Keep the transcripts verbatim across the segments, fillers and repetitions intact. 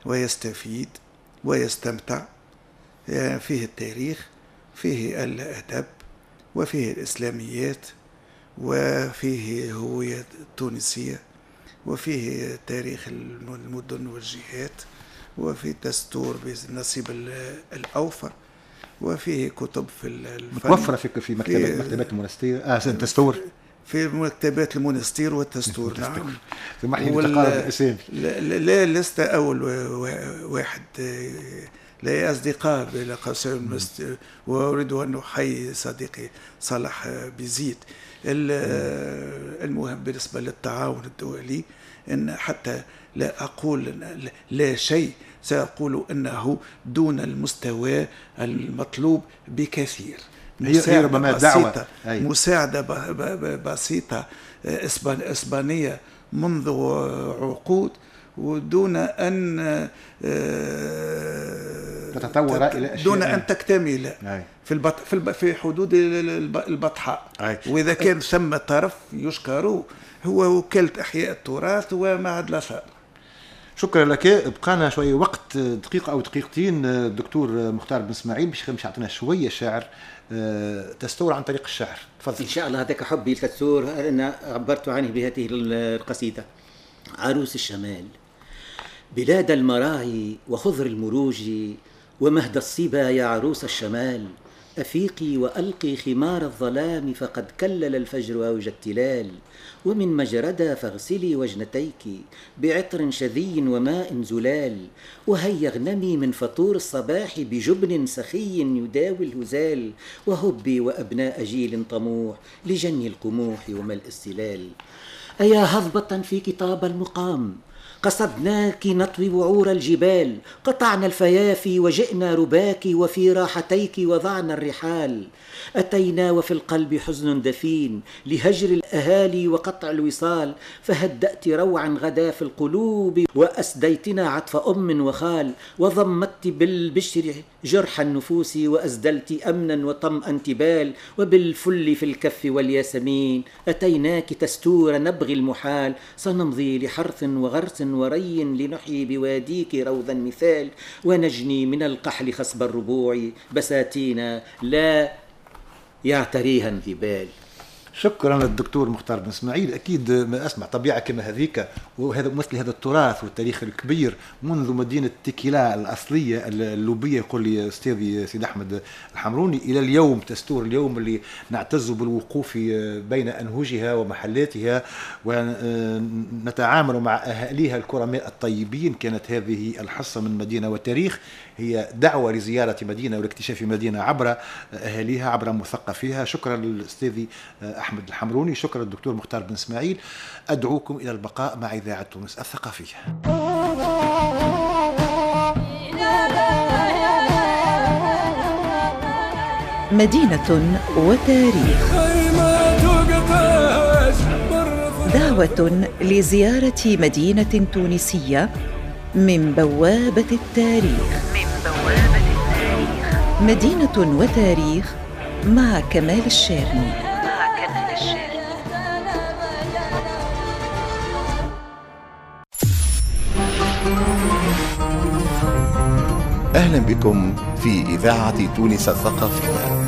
ويستفيد ويستمتع. فيه التاريخ، فيه الأدب، وفيه الإسلاميات، وفيه هوية تونسية، وفيه تاريخ المدن والجهات، وفيه دستور بالنصيب الأوفر، وفيه كتب في الفن متوفرة في في مكتبات مكتبات المونستير اه الدستور في مكتبات المونستير والدستور. نعم. سمح لي بتقارب الاسامي. لا لست أول واحد. لي أصدقاء بلا قوسين، وأريد أن أحيي صديقي صالح بيزيد. المهم بالنسبة للتعاون الدولي، إن حتى لا أقول لا شيء، سأقول أنه دون المستوى المطلوب بكثير. هي ربما دعوة مساعدة بسيطة إسبانية منذ عقود، ودون أن تتطور إلى أشياء، دون أن تكتمل في البط... في, الب... في حدود البطحاء. وإذا كان ثم طرف يشكر هو وكالة إحياء التراث ومعهد الآثار. شكرا لك. بقانا شوية وقت، دقيقة أو دقيقتين. الدكتور مختار بن إسماعيل باش باش يعطينا شوية شعر، تستور عن طريق الشعر. تفضل. إن شاء الله. هذاك حبي للتستور أنا عبرت عنه بهذه القصيدة. عروس الشمال، بلاد المراعي وخضر المروج ومهد الصبا يا عروس الشمال، أفيقي وألقي خمار الظلام فقد كلل الفجر أوج التلال، ومن مجردة فاغسلي وجنتيك بعطر شذي وماء زلال، وهيا اغنمي من فطور الصباح بجبن سخي يداوي الهزال، وهبي وأبناء جيل طموح لجني القموح وملء السلال. أيا هضبة في كتاب المقام قصدناك نطوي وعور الجبال، قطعنا الفيافي وجئنا رباك وفي راحتيك وضعنا الرحال، أتينا وفي القلب حزن دفين لهجر الأهالي وقطع الوصال، فهدأت روعا غدا في القلوب وأسديتنا عطف أم وخال، وضمت بالبشر جرح النفوس وأزدلت أمنا وطمأ بال، وبالفل في الكف والياسمين أتيناك تستور نبغي المحال، سنمضي لحرث وغرس وري لنحيي بواديك روضا مثال، ونجني من القحل خصب الربوع بساتينا لا يعتريها انذبال. شكرا للدكتور مختار بن إسماعيل. أكيد ما أسمع طبيعة كما هذيك، وهذا مثل هذا التراث والتاريخ الكبير منذ مدينة تيكيلا الأصلية اللوبية، يقول لي أستاذي سيد أحمد الحمروني، إلى اليوم تستور، اليوم اللي نعتز بالوقوف بين أنهجها ومحلاتها ونتعامل مع أهاليها الكرماء الطيبين. كانت هذه الحصة من مدينة وتاريخ هي دعوة لزيارة مدينة والاكتشاف مدينة عبر أهاليها، عبر مثقفيها. شكرا للأستاذي أحمد الحمروني، شكرا للدكتور مختار بن إسماعيل. أدعوكم إلى البقاء مع إذاعة تونس الثقافية. مدينة وتاريخ، دعوة لزيارة مدينة تونسية من بوابة التاريخ. من بوابة التاريخ. مدينة وتاريخ مع كمال الشارني. مع كمال الشارني. أهلا بكم في إذاعة تونس الثقافية.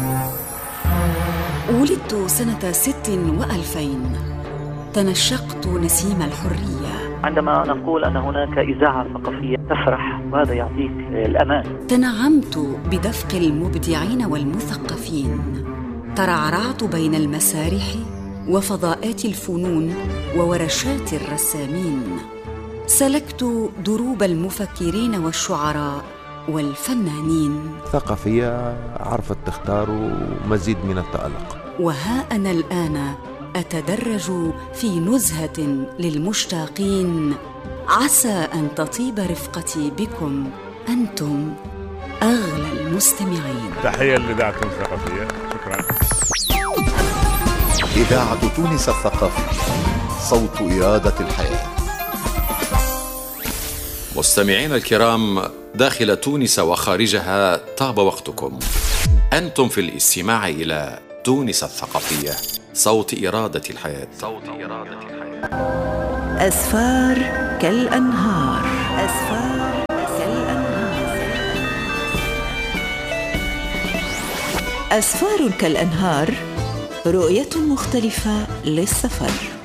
ولدت سنة ست وألفين، تنشقت نسيم الحرية. عندما نقول أن هناك إذاعة ثقافية تفرح، وهذا يعطيك الأمان. تنعمت بدفق المبدعين والمثقفين، ترعرعت بين المسارح وفضاءات الفنون وورشات الرسامين، سلكت دروب المفكرين والشعراء والفنانين. ثقافية عرفت تختار مزيد من التألق. وها أنا الآن أتدرج في نزهة للمشتاقين، عسى أن تطيب رفقتي بكم أنتم أغلى المستمعين. تحية لإذاعة تونس الثقافية. شكرا. إذاعة تونس الثقافية، صوت إرادة الحياة. مستمعين الكرام، داخل تونس وخارجها طاب وقتكم. أنتم في الاستماع إلى تونس الثقافية، صوت إرادة الحياة. صوت إرادة الحياة. أسفار كالأنهار. أسفار أسفار كالأنهار، رؤية مختلفة للسفر.